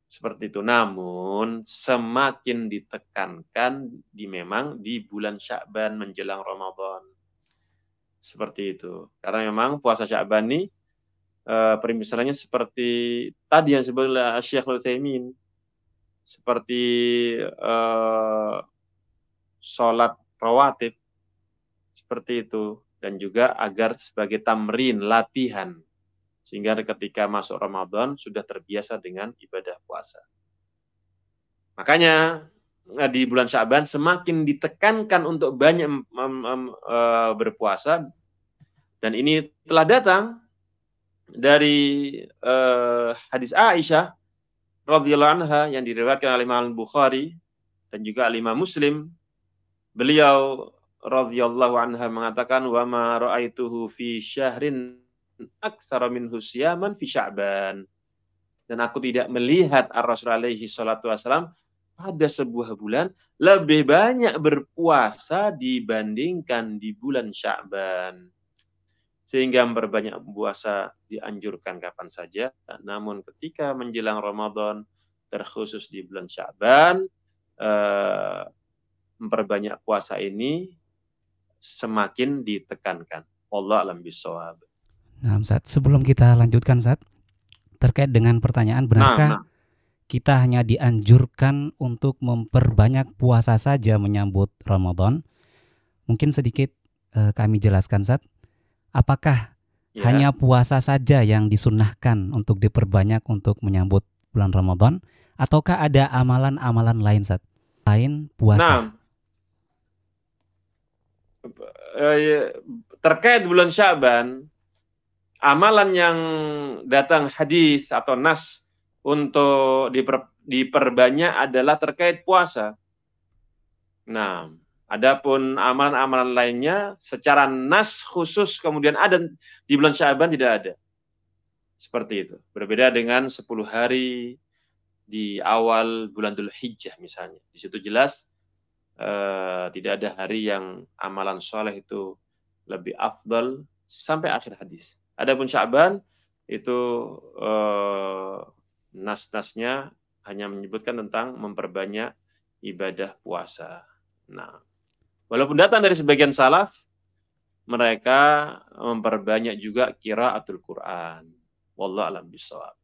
Seperti itu. Namun semakin ditekankan memang di bulan Sya'ban menjelang Ramadan. Seperti itu. Karena memang puasa Sya'ban ini permisalannya seperti tadi yang disebut oleh Syekh Al-Utsaimin, seperti sholat rawatib, seperti itu. Dan juga agar sebagai tamrin, latihan, sehingga ketika masuk Ramadan sudah terbiasa dengan ibadah puasa. Makanya di bulan Sya'ban semakin ditekankan untuk banyak berpuasa, dan ini telah datang dari hadis Aisyah radhiyallahu anha yang diriwayatkan oleh Imam Bukhari dan juga Imam Muslim. Beliau radhiyallahu anha mengatakan, wa ma ra'aituhu fi syahrin aktsara minhu siyaman fi Sya'ban. Dan aku tidak melihat Ar-Rasul alaihi salatu wasalam pada sebuah bulan lebih banyak berpuasa dibandingkan di bulan Sya'ban. Sehingga memperbanyak puasa dianjurkan kapan saja. Namun ketika menjelang Ramadan, terkhusus di bulan Sya'ban, memperbanyak puasa ini semakin ditekankan. Wallahu a'lam bishawab. Nah, Ustaz, sebelum kita lanjutkan, Ustaz, terkait dengan pertanyaan, benarkah kita hanya dianjurkan untuk memperbanyak puasa saja menyambut Ramadan? Mungkin sedikit kami jelaskan, Ustaz. Apakah hanya puasa saja yang disunnahkan untuk diperbanyak untuk menyambut bulan Ramadan? Ataukah ada amalan-amalan lain, Ustaz, lain puasa? Terkait bulan Sya'ban, amalan yang datang hadis atau nas untuk diperbanyak adalah terkait puasa. Nah, adapun amalan-amalan lainnya secara nas khusus kemudian ada di bulan Sya'ban tidak ada. Seperti itu. Berbeda dengan 10 hari di awal bulan Dzulhijjah misalnya. Di situ jelas tidak ada hari yang amalan soleh itu lebih afdal sampai akhir hadis. Adapun Sya'ban itu nas-nasnya hanya menyebutkan tentang memperbanyak ibadah puasa. Nah, walaupun datang dari sebagian salaf, mereka memperbanyak juga qiraatul Quran. Wallahu a'lam bishawab.